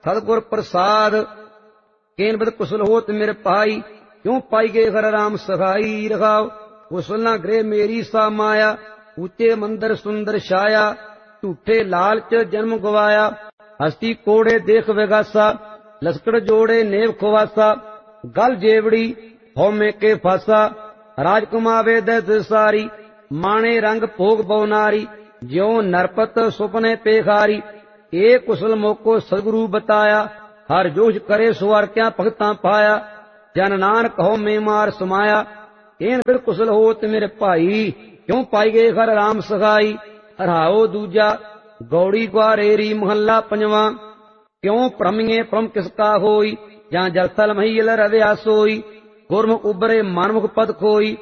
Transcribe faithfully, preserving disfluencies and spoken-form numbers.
सतगुर प्रसाद केन बिद कुशल होत मेरे पाई, क्यों पाई गए घर राम सखाई। रखाओ कुशल ना गृह मेरी सा माया, ऊंचे मंदिर सुंदर छाया, झूठे लालच जन्म गवाया। हस्ती कोड़े देख विगासा, लश्कर जोड़े नेव खुवासा, गल जेवड़ी हौमे के फासा। राजकुमावे दस सारी, माणे रंग भोग बौनारी, ज्यो नरपत सुपने पेखारी। एक कुशल मोको सदगुरु बताया, हर जोश करे सुअर क्या भगता पाया। जन नानक हो में मार समाया, एन बिर कुशल होत मेरे भाई, क्यों पाई गए घर राम सखाई। हराओ दूजा गौड़ी ग्वारेरी महला पंजवा, क्यों भ्रमिए भ्रम किसका होई। जहाँ जलथल महिल रव्या सोई, गुरमुख उबरे मनमुख पद खोई।